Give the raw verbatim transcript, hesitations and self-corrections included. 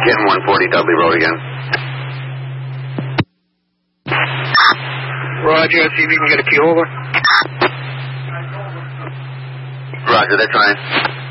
Getting one forty Dudley Road again. Roger, see if you can get a key over. Roger, they're trying.